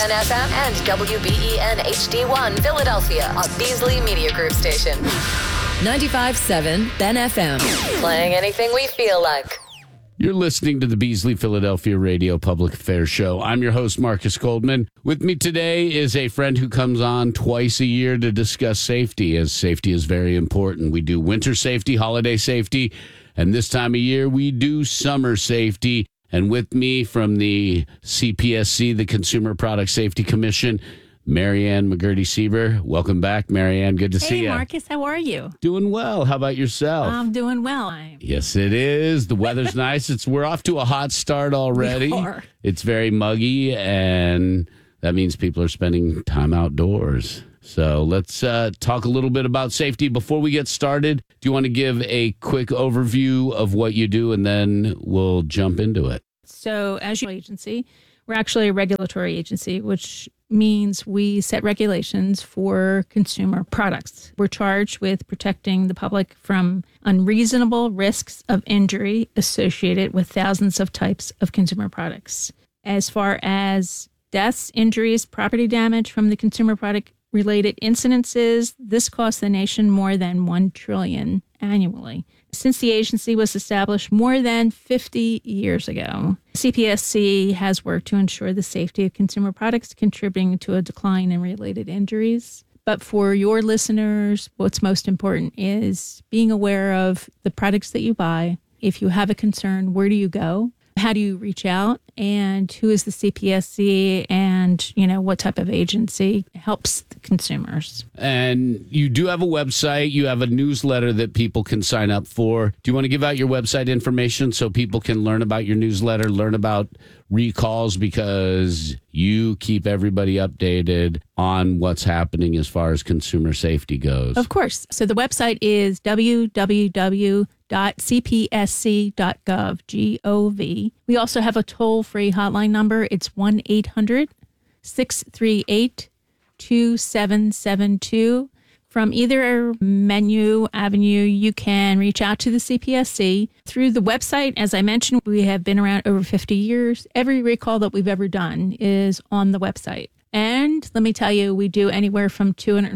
Ben FM and WBEN HD1 Philadelphia, a Beasley Media Group station. 95.7 Ben FM. Playing anything we feel like. You're listening to the Beasley Philadelphia Radio Public Affairs Show. I'm your host, Marcus Goldman. With me today is a friend who comes on twice a year to discuss safety, as safety is very important. We do winter safety, holiday safety, and this time of year we do summer safety. And with me from the CPSC, the Consumer Product Safety Commission, Marianne McGurty-Sieber. Welcome back, Marianne. Good to see you. Hey, Marcus. How are you? Doing well. How about yourself? I'm doing well. Yes, it is. The weather's nice. We're off to a hot start already. We are. It's very muggy, and that means people are spending time outdoors. So let's talk a little bit about safety. Before we get started, do you want to give a quick overview of what you do, and then we'll jump into it? So as your agency, we're actually a regulatory agency, which means we set regulations for consumer products. We're charged with protecting the public from unreasonable risks of injury associated with thousands of types of consumer products. As far as deaths, injuries, property damage from the consumer product related incidences, this costs the nation more than $1 trillion annually. Since the agency was established more than 50 years ago, CPSC has worked to ensure the safety of consumer products, contributing to a decline in related injuries. But for your listeners, what's most important is being aware of the products that you buy. If you have a concern, where do you go? How do you reach out? And who is the CPSC? And, what type of agency helps the consumers? And you do have a website. You have a newsletter that people can sign up for. Do you want to give out your website information so people can learn about your newsletter, learn about recalls, because you keep everybody updated on what's happening as far as consumer safety goes? Of course. So the website is www.cpsc.gov, G-O-V. We also have a toll-free hotline number. It's 1-800-638-2772. From either avenue, you can reach out to the CPSC. Through the website, as I mentioned, we have been around over 50 years. Every recall that we've ever done is on the website. And let me tell you, we do anywhere from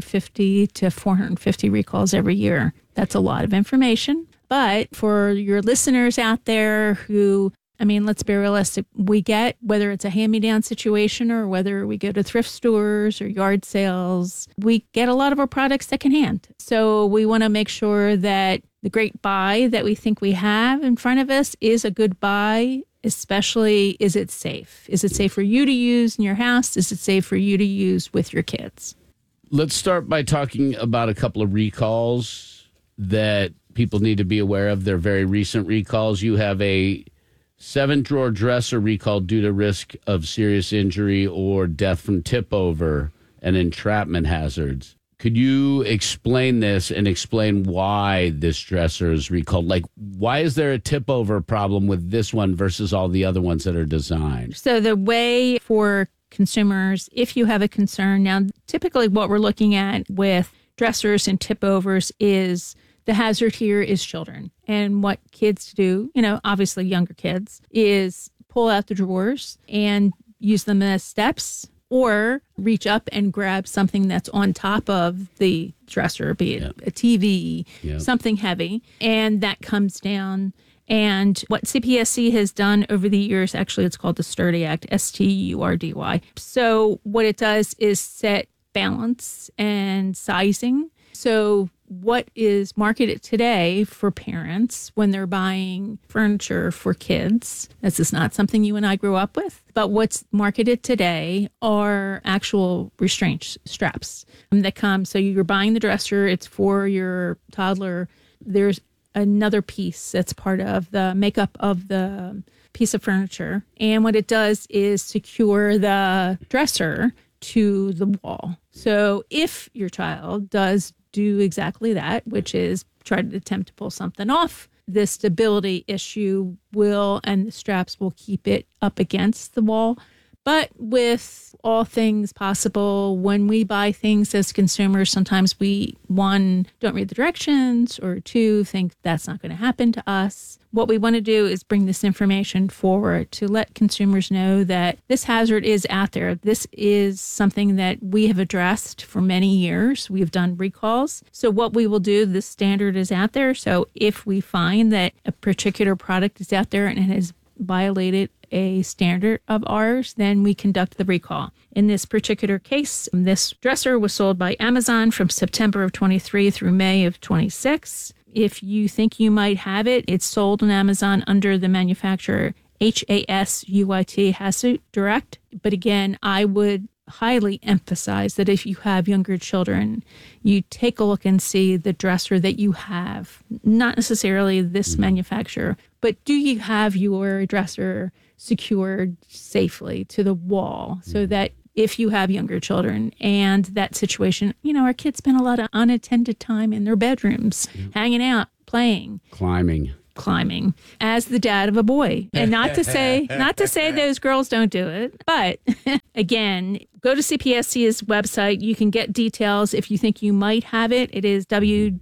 250 to 450 recalls every year. That's a lot of information. But for your listeners out there who, let's be realistic, we get, whether it's a hand-me-down situation or whether we go to thrift stores or yard sales, we get a lot of our products secondhand. So we want to make sure that the great buy that we think we have in front of us is a good buy. Especially, is it safe? Is it safe for you to use in your house? Is it safe for you to use with your kids? Let's start by talking about a couple of recalls that people need to be aware of. They're very recent recalls. You have a 7-drawer dresser recalled due to risk of serious injury or death from tip over and entrapment hazards. Could you explain this and explain why this dresser is recalled? Like, why is there a tip over problem with this one versus all the other ones that are designed? So the way for consumers, if you have a concern, now typically what we're looking at with dressers and tip overs is the hazard here is children. And what kids do, obviously younger kids, is pull out the drawers and use them as steps, or reach up and grab something that's on top of the dresser, be it a TV, something heavy, and that comes down. And what CPSC has done over the years, actually it's called the Sturdy Act, STURDY. So what it does is set balance and sizing. So what is marketed today for parents when they're buying furniture for kids, this is not something you and I grew up with, but what's marketed today are actual restraint straps that come. So you're buying the dresser, it's for your toddler. There's another piece that's part of the makeup of the piece of furniture. And what it does is secure the dresser to the wall. So if your child does do exactly that, which is try to attempt to pull something off, the stability issue and the straps will keep it up against the wall. But with all things possible, when we buy things as consumers, sometimes we, one, don't read the directions, or two, think that's not going to happen to us. what we want to do is bring this information forward to let consumers know that this hazard is out there. This is something that we have addressed for many years. We've done recalls. So what we will do, the standard is out there. So if we find that a particular product is out there and it has violated a standard of ours, then we conduct the recall. In this particular case, this dresser was sold by Amazon from September of 23 through May of 26. If you think you might have it, it's sold on Amazon under the manufacturer HASUIT, Hasut Direct. But again, I would highly emphasize that if you have younger children, you take a look and see the dresser that you have, not necessarily this manufacturer, but do you have your dresser secured safely to the wall so that if you have younger children and that situation, our kids spend a lot of unattended time in their bedrooms, hanging out, playing, climbing as the dad of a boy. And not to say those girls don't do it, but again, go to CPSC's website. You can get details if you think you might have it. It is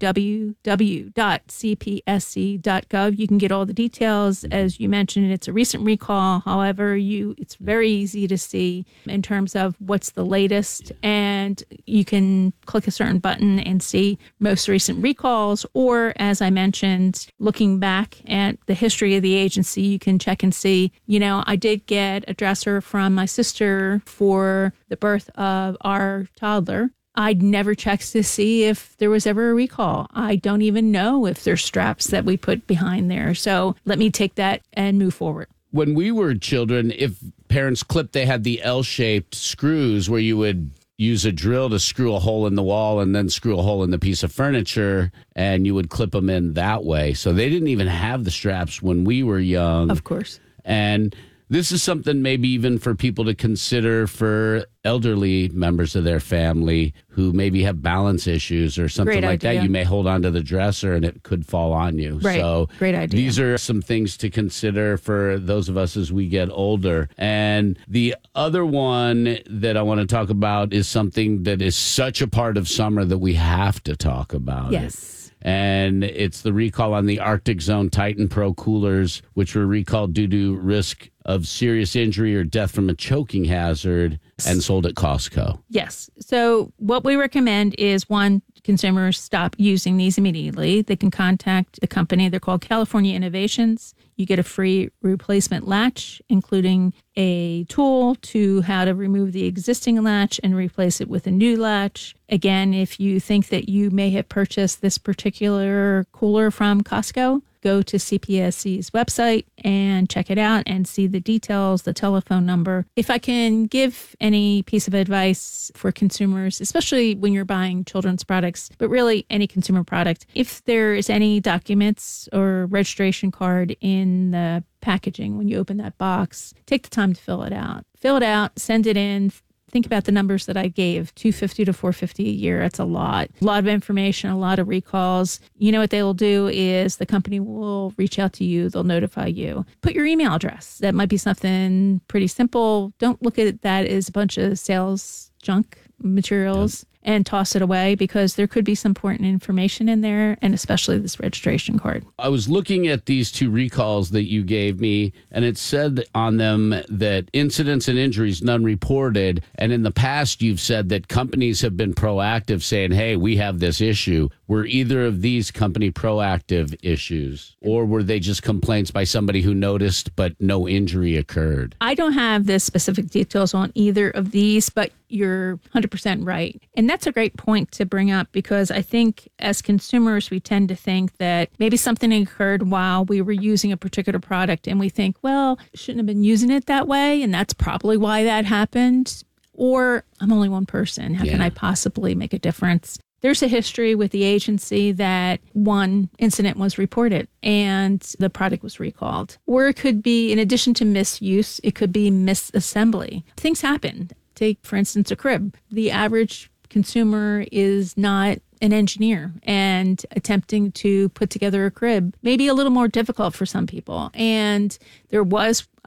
www.cpsc.gov. You can get all the details. As you mentioned, it's a recent recall. However, it's very easy to see in terms of what's the latest. And you can click a certain button and see most recent recalls. Or, as I mentioned, looking back at the history of the agency, you can check and see, I did get a dresser from my sister for the birth of our toddler. I'd never checked to see if there was ever a recall. I don't even know if there's straps that we put behind there. So let me take that and move forward. When we were children, if parents clipped, they had the L-shaped screws where you would use a drill to screw a hole in the wall and then screw a hole in the piece of furniture, and you would clip them in that way. So they didn't even have the straps when we were young. Of course. And this is something maybe even for people to consider for elderly members of their family who maybe have balance issues or something like that. You may hold on to the dresser and it could fall on you. Right. So great idea. These are some things to consider for those of us as we get older. And the other one that I want to talk about is something that is such a part of summer that we have to talk about. Yes. And it's the recall on the Arctic Zone Titan Pro coolers, which were recalled due to risk of serious injury or death from a choking hazard and sold at Costco. Yes. So what we recommend is, one, consumers stop using these immediately. They can contact the company. They're called California Innovations. You get a free replacement latch, including a tool to how to remove the existing latch and replace it with a new latch. Again, if you think that you may have purchased this particular cooler from Costco, go to CPSC's website and check it out and see the details, the telephone number. If I can give any piece of advice for consumers, especially when you're buying children's products, but really any consumer product, if there is any documents or registration card in the packaging when you open that box, take the time to fill it out. Fill it out, send it in. Think about the numbers that I gave, $250 to $450 a year. That's a lot of information, a lot of recalls. You know what they will do is the company will reach out to you. They'll notify you. Put your email address. That might be something pretty simple. Don't look at that as a bunch of sales junk materials and toss it away, because there could be some important information in there, and especially this registration card. I was looking at these two recalls that you gave me, and it said on them that incidents and injuries, none reported. And in the past, you've said that companies have been proactive saying, hey, we have this issue. Were either of these company proactive issues, or were they just complaints by somebody who noticed but no injury occurred? I don't have the specific details on either of these, but you're 100% right. And that's a great point to bring up, because I think as consumers, we tend to think that maybe something occurred while we were using a particular product, and we think, well, shouldn't have been using it that way, and that's probably why that happened. Or I'm only one person. How can I possibly make a difference? There's a history with the agency that one incident was reported and the product was recalled. Or it could be, in addition to misuse, it could be misassembly. Things happen. Take, for instance, a crib. The average consumer is not an engineer, and attempting to put together a crib may be a little more difficult for some people. And there was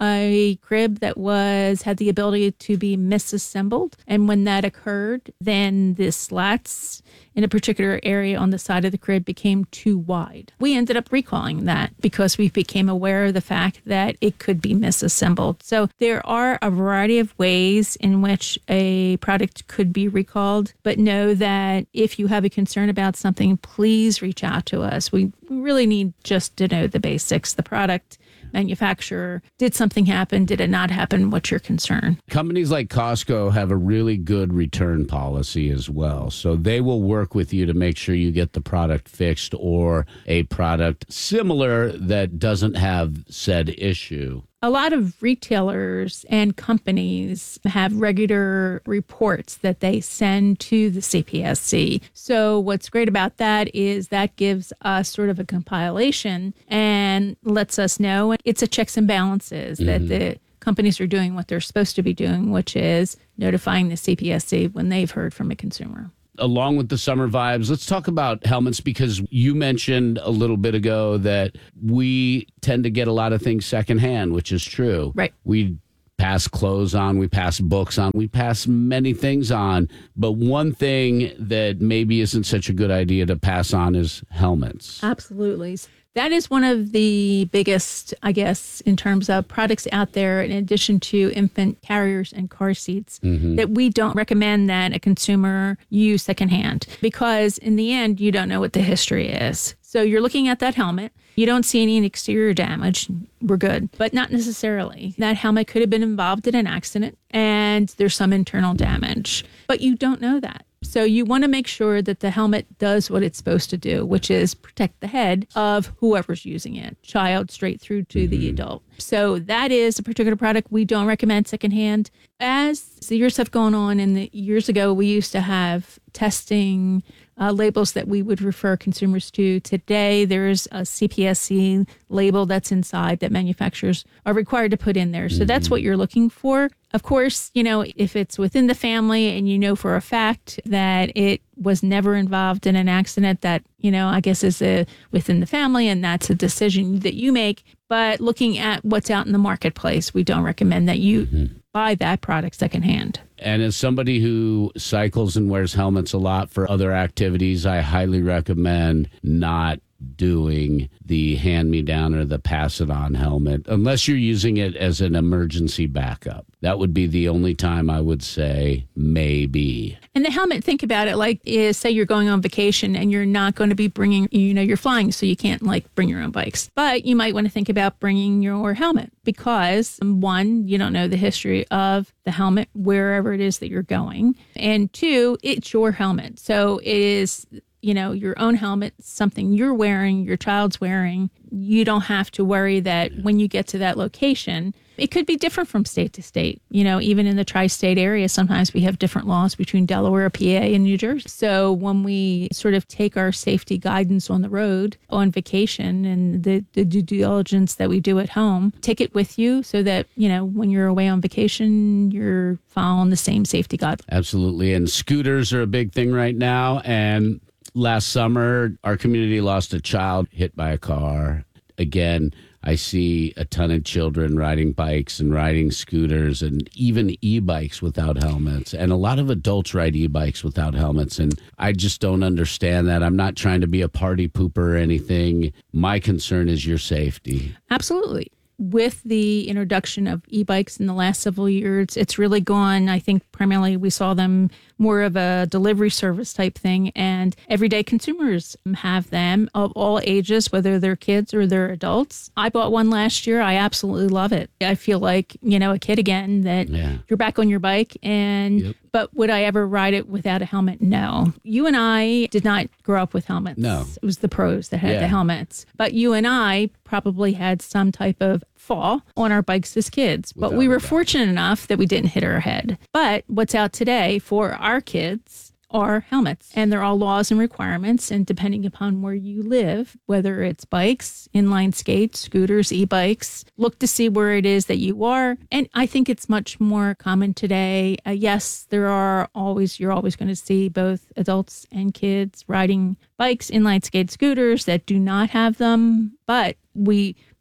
a crib that had the ability to be misassembled. And when that occurred, then the slats in a particular area on the side of the crib became too wide. We ended up recalling that because we became aware of the fact that it could be misassembled. So there are a variety of ways in which a product could be recalled, but know that if you have a concern about something, please reach out to us. We really need just to know the basics, the product, manufacturer. Did something happen? Did it not happen? What's your concern? Companies like Costco have a really good return policy as well. So they will work with you to make sure you get the product fixed or a product similar that doesn't have said issue. A lot of retailers and companies have regular reports that they send to the CPSC. So what's great about that is that gives us sort of a compilation and lets us know it's a checks and balances that the companies are doing what they're supposed to be doing, which is notifying the CPSC when they've heard from a consumer. Along with the summer vibes, let's talk about helmets, because you mentioned a little bit ago that we tend to get a lot of things secondhand, which is true. Right. We pass clothes on, we pass books on, we pass many things on. But one thing that maybe isn't such a good idea to pass on is helmets. Absolutely. That is one of the biggest, I guess, in terms of products out there, in addition to infant carriers and car seats, that we don't recommend that a consumer use secondhand, because in the end, you don't know what the history is. So you're looking at that helmet. You don't see any exterior damage. We're good, but not necessarily. That helmet could have been involved in an accident and there's some internal damage, but you don't know that. So you want to make sure that the helmet does what it's supposed to do, which is protect the head of whoever's using it, child straight through to the adult. So that is a particular product we don't recommend secondhand. As the years have gone on, and the years ago, we used to have testing labels that we would refer consumers to. Today, there's a CPSC label that's inside that manufacturers are required to put in there. So that's what you're looking for. Of course, you know, if it's within the family and you know for a fact that it was never involved in an accident, that, you know, I guess is within the family, and that's a decision that you make. But looking at what's out in the marketplace, we don't recommend that you buy that product secondhand. And as somebody who cycles and wears helmets a lot for other activities, I highly recommend not doing the hand-me-down or the pass-it-on helmet unless you're using it as an emergency backup. That would be the only time I would say maybe. And the helmet, think about it like, is say you're going on vacation and you're not going to be bringing, you know, you're flying, so you can't like bring your own bikes. But you might want to think about bringing your helmet because, one, you don't know the history of the helmet wherever it is that you're going. And two, it's your helmet. So it is, you know, your own helmet, something you're wearing, your child's wearing. You don't have to worry that when you get to that location, it could be different from state to state. You know, even in the tri-state area, sometimes we have different laws between Delaware, PA, and New Jersey. So when we sort of take our safety guidance on the road, on vacation, and the due diligence that we do at home, take it with you so that, you know, when you're away on vacation, you're following the same safety guidelines. Absolutely. And scooters are a big thing right now. And last summer, our community lost a child hit by a car. Again, I see a ton of children riding bikes and riding scooters and even e-bikes without helmets. And a lot of adults ride e-bikes without helmets. And I just don't understand that. I'm not trying to be a party pooper or anything. My concern is your safety. Absolutely. With the introduction of e-bikes in the last several years, it's really gone. I think primarily we saw them more of a delivery service type thing, and everyday consumers have them of all ages, whether they're kids or they're adults. I bought one last year. I absolutely love it. I feel like, you know, a kid again, that you're back on your bike. And but would I ever ride it without a helmet? No. You and I did not grow up with helmets. No. It was the pros that had the helmets. But you and I probably had some type of fall on our bikes as kids. But we were fortunate enough that we didn't hit our head. But what's out today for our kids are helmets, and they're all laws and requirements. And depending upon where you live, whether it's bikes, inline skates, scooters, e-bikes, look to see where it is that you are. And I think it's much more common today. Yes, you're always going to see both adults and kids riding bikes, inline skate, scooters that do not have them, but we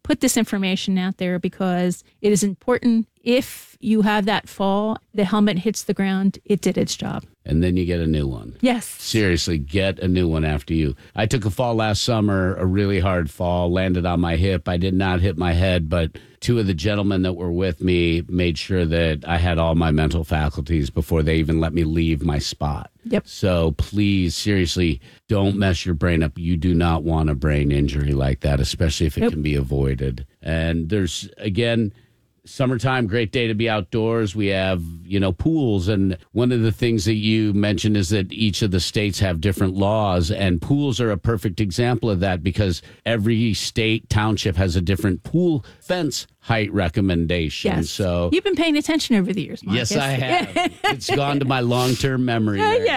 put this information out there because it is important. If you have that fall, the helmet hits the ground, it did its job. And then you get a new one. Yes. Seriously, get a new one after you. I took a fall last summer, a really hard fall, landed on my hip. I did not hit my head, but two of the gentlemen that were with me made sure that I had all my mental faculties before they even let me leave my spot. Yep. So please, seriously, don't mess your brain up. You do not want a brain injury like that, especially if it can be avoided. And there's, again, summertime, great day to be outdoors. We have, pools. And one of the things that you mentioned is that each of the states have different laws, and pools are a perfect example of that because every state township has a different pool fence height recommendation. Yes. So you've been paying attention over the years, Marcus. yes, I have. It's gone to my long-term memory.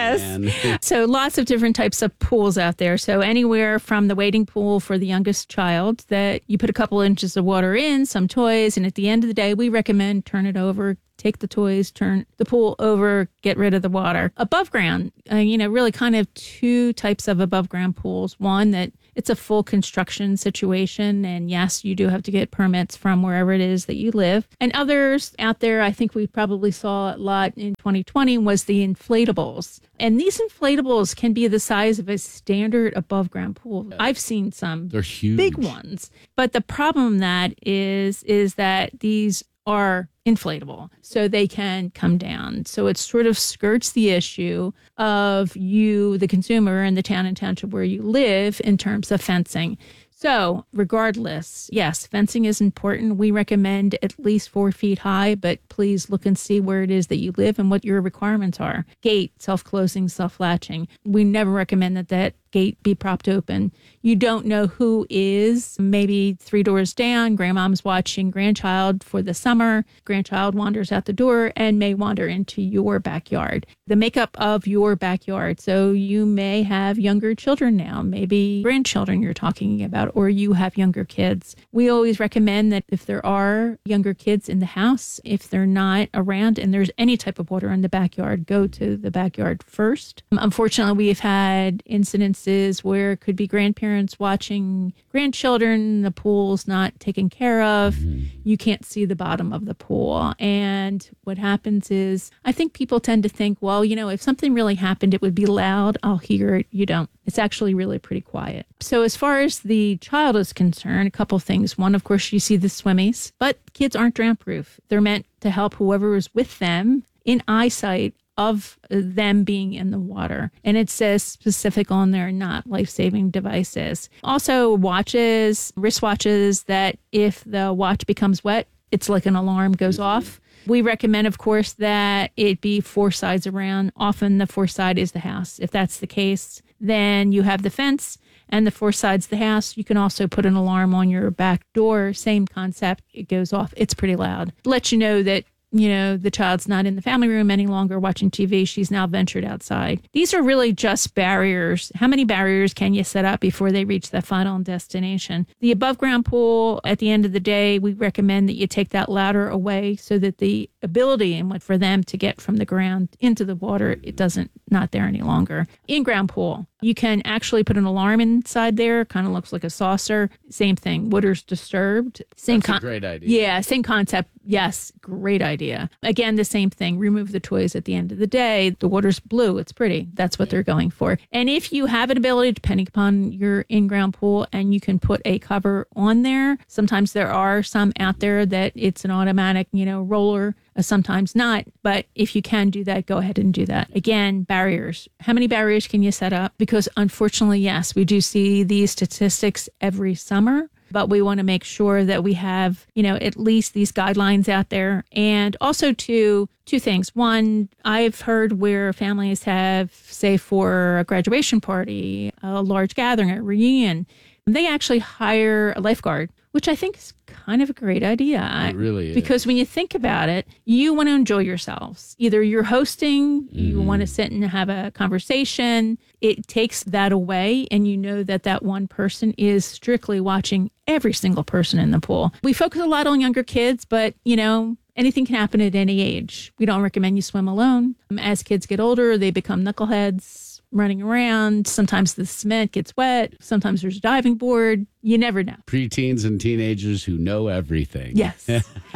Yes. So lots of different types of pools out there. So anywhere from the wading pool for the youngest child that you put a couple inches of water in, some toys, and at the end of the day, we recommend turn it over, take the toys, turn the pool over, get rid of the water. Above ground, really kind of two types of above ground pools. One that it's a full construction situation. And yes, you do have to get permits from wherever it is that you live. And others out there, I think we probably saw a lot in 2020 was the inflatables. And these inflatables can be the size of a standard above ground pool. I've seen some They're huge. big ones. But the problem that is that these are inflatable, so they can come down. So it sort of skirts the issue of you, the consumer, and the town and township where you live in terms of fencing. So regardless, yes, fencing is important. We recommend at least 4 feet high, but please look and see where it is that you live and what your requirements are. Gate, self-closing, self-latching. We never recommend that gate be propped open. You don't know who is maybe 3 doors down. Grandmom's watching grandchild for the summer. Grandchild wanders out the door and may wander into your backyard. The makeup of your backyard. So you may have younger children now, maybe grandchildren you're talking about, or you have younger kids. We always recommend that if there are younger kids in the house, if they're not around and there's any type of water in the backyard, go to the backyard first. Unfortunately, we've had incidences where it could be grandparents watching grandchildren, the pool's not taken care of. You can't see the bottom of the pool. And what happens is, I think people tend to think, well, if something really happened, it would be loud. I'll hear it. You don't. It's actually really pretty quiet. So as far as the child is concerned, a couple things. One, of course, you see the swimmies, but kids aren't drown proof. They're meant to help whoever is with them in eyesight of them being in the water. And it says specific on there, not life-saving devices. Also watches, wristwatches, that if the watch becomes wet, it's like an alarm goes off. We recommend, of course, that it be 4 sides around. Often the 4th side is the house. If that's the case, then you have the fence and the 4 sides of the house. You can also put an alarm on your back door. Same concept. It goes off. It's pretty loud. Let you know that the child's not in the family room any longer watching TV. She's now ventured outside. These are really just barriers. How many barriers can you set up before they reach that final destination? The above ground pool, at the end of the day, we recommend that you take that ladder away so that the ability for them to get from the ground into the water, not there any longer. In-ground pool, you can actually put an alarm inside there. Kind of looks like a saucer. Same thing. Water's disturbed. That's a great idea. Yeah, same concept. Yes, great idea. Again, the same thing. Remove the toys at the end of the day. The water's blue. It's pretty. That's what they're going for. And if you have an ability, depending upon your in-ground pool, and you can put a cover on there, sometimes there are some out there that it's an automatic, roller. Sometimes not. But if you can do that, go ahead and do that. Again, barriers. How many barriers can you set up? Because unfortunately, yes, we do see these statistics every summer. But we want to make sure that we have, at least these guidelines out there. And also two things. One, I've heard where families have, say, for a graduation party, a large gathering, a reunion, they actually hire a lifeguard, which I think is kind of a great idea. It really is. Because when you think about it, you want to enjoy yourselves. Either you're hosting, you want to sit and have a conversation. It takes that away, and you know that one person is strictly watching every single person in the pool. We focus a lot on younger kids, but, anything can happen at any age. We don't recommend you swim alone. As kids get older, they become knuckleheads. running around. Sometimes the cement gets wet. Sometimes there's a diving board. You never know. Preteens and teenagers who know everything. Yes.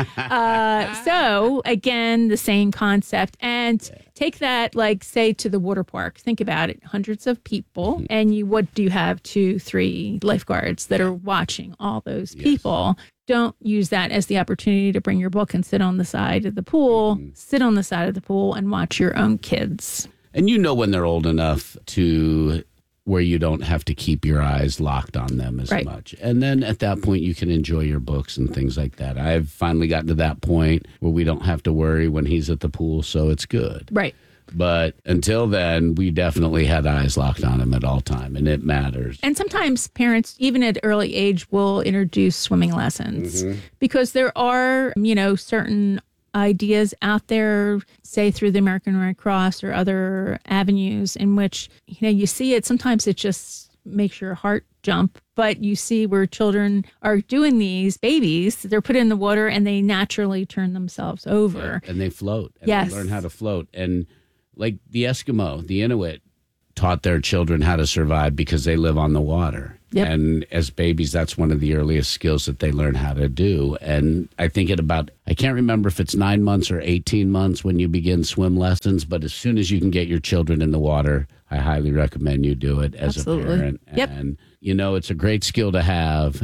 So again, the same concept. And take that, like, say, to the water park. Think about it. Hundreds of people. And what do you have? 2, 3 lifeguards that are watching all those people. Don't use that as the opportunity to bring your book and sit on the side of the pool. Sit on the side of the pool and watch your own kids. And when they're old enough to where you don't have to keep your eyes locked on them as much. And then at that point, you can enjoy your books and things like that. I've finally gotten to that point where we don't have to worry when he's at the pool, so it's good. Right. But until then, we definitely had eyes locked on him at all time, and it matters. And sometimes parents, even at early age, will introduce swimming lessons because there are, certain ideas out there, say through the American Red Cross or other avenues in which, you see it. Sometimes it just makes your heart jump, but you see where children are doing these, babies, they're put in the water and they naturally turn themselves over. And they float. And Yes. they learn how to float. And like the Eskimo, the Inuit taught their children how to survive because they live on the water. Yep. And as babies, that's one of the earliest skills that they learn how to do. And I think I can't remember if it's 9 months or 18 months when you begin swim lessons, but as soon as you can get your children in the water, I highly recommend you do it as Absolutely. a parent. Yep. And, it's a great skill to have,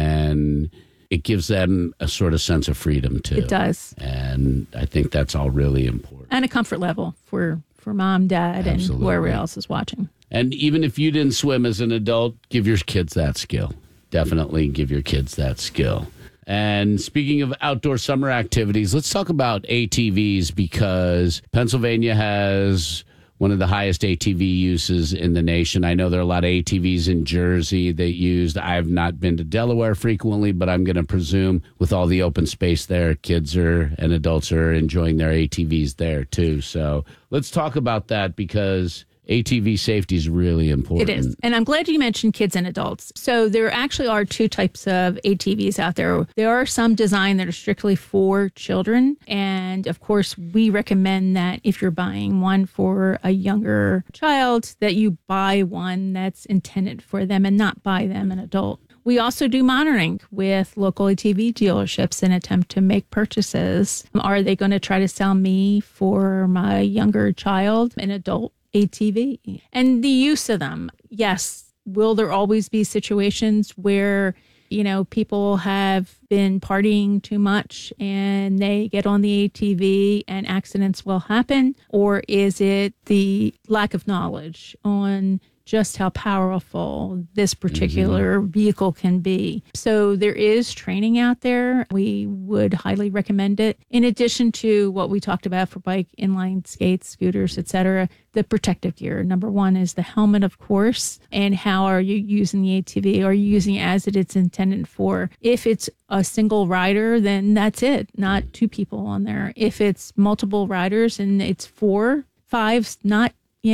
and it gives them a sort of sense of freedom too. It does. And I think that's all really important. And a comfort level for mom, dad, Absolutely. and whoever else is watching. And even if you didn't swim as an adult, give your kids that skill. Definitely give your kids that skill. And speaking of outdoor summer activities, let's talk about ATVs, because Pennsylvania has one of the highest ATV uses in the nation. I know there are a lot of ATVs in Jersey that used. I've not been to Delaware frequently, but I'm going to presume with all the open space there, kids and adults are enjoying their ATVs there too. So let's talk about that, because ATV safety is really important. It is. And I'm glad you mentioned kids and adults. So there actually are 2 types of ATVs out there. There are some designed that are strictly for children. And of course, we recommend that if you're buying one for a younger child, that you buy one that's intended for them and not buy them an adult. We also do monitoring with local ATV dealerships in an attempt to make purchases. Are they going to try to sell me for my younger child an adult ATV? And the use of them, yes. Will there always be situations where, people have been partying too much and they get on the ATV and accidents will happen? Or is it the lack of knowledge on just how powerful this particular vehicle can be? So there is training out there. We would highly recommend it. In addition to what we talked about for bike, inline skates, scooters, etc., the protective gear. Number 1 is the helmet, of course. And how are you using the ATV? Are you using it as it's intended for? If it's a single rider, then that's it, not 2 people on there. If it's multiple riders and it's 4, 5, not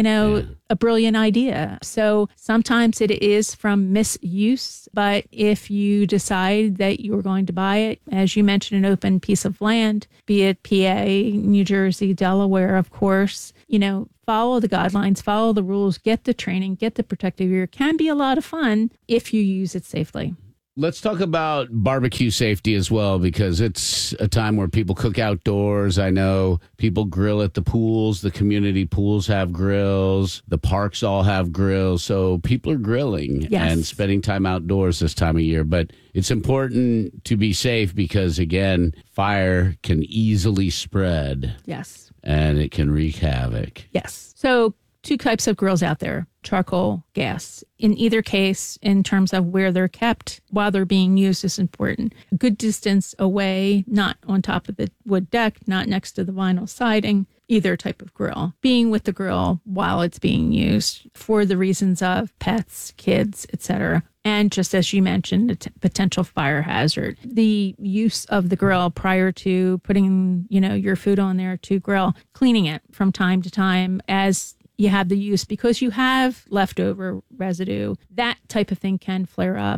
a brilliant idea. So sometimes it is from misuse, but if you decide that you're going to buy it, as you mentioned, an open piece of land, be it PA, New Jersey, Delaware, of course, follow the guidelines, follow the rules, get the training, get the protective gear. It can be a lot of fun if you use it safely. Let's talk about barbecue safety as well, because it's a time where people cook outdoors. I know people grill at the pools. The community pools have grills. The parks all have grills. So people are grilling and spending time outdoors this time of year. But it's important to be safe because, again, fire can easily spread. Yes. And it can wreak havoc. Yes. So 2 types of grills out there, charcoal, gas. In either case, in terms of where they're kept while they're being used is important. A good distance away, not on top of the wood deck, not next to the vinyl siding, either type of grill. Being with the grill while it's being used for the reasons of pets, kids, etc. And just as you mentioned, the potential fire hazard. The use of the grill prior to putting, your food on there to grill, cleaning it from time to time as you have the use, because you have leftover residue. That type of thing can flare up.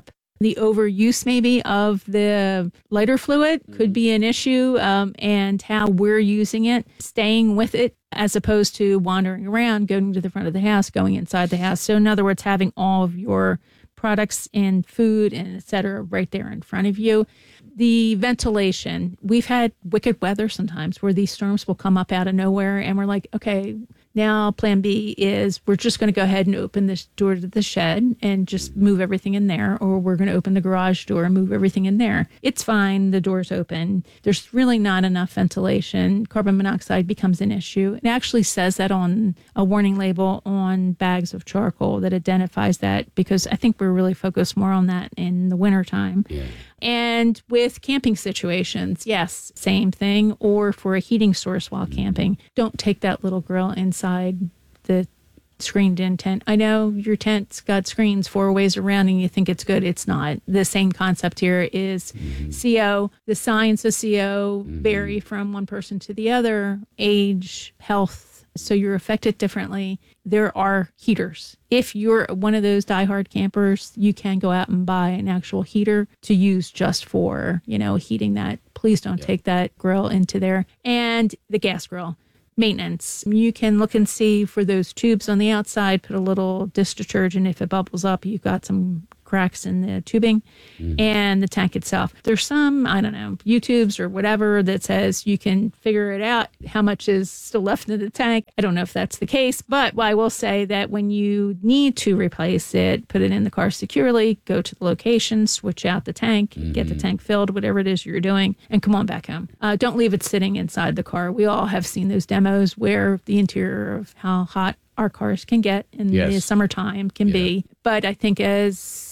The overuse maybe of the lighter fluid could be an issue, and how we're using it, staying with it as opposed to wandering around, going to the front of the house, going inside the house. So in other words, having all of your products and food and et cetera right there in front of you. The ventilation, we've had wicked weather sometimes where these storms will come up out of nowhere and we're like, okay, now plan B is we're just going to go ahead and open this door to the shed and just move everything in there, or we're going to open the garage door and move everything in there. It's fine. The door's open. There's really not enough ventilation. Carbon monoxide becomes an issue. It actually says that on a warning label on bags of charcoal that identifies that, because I think we're really focused more on that in the wintertime. Yeah. And with camping situations, yes, same thing. Or for a heating source while camping, don't take that little grill inside the screened-in tent. I know your tent's got screens 4 ways around and you think it's good. It's not. The same concept here is CO. The signs of CO vary from one person to the other, age, health, so you're affected differently. There are heaters. If you're one of those diehard campers, you can go out and buy an actual heater to use just for, heating that. Please don't take that grill into there. And the gas grill. Maintenance. You can look and see for those tubes on the outside, put a little dish detergent. If it bubbles up, you've got some cracks in the tubing and the tank itself. There's some, I don't know, YouTubes or whatever that says you can figure it out how much is still left in the tank. I don't know if that's the case, but I will say that when you need to replace it, put it in the car securely, go to the location, switch out the tank, get the tank filled, whatever it is you're doing, and come on back home. Don't leave it sitting inside the car. We all have seen those demos where the interior of how hot our cars can get in the summertime can be. But I think as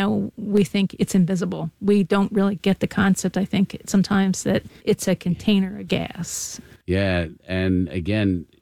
we think it's invisible. We don't really get the concept, I think, sometimes that it's a container of gas. Yeah. And again,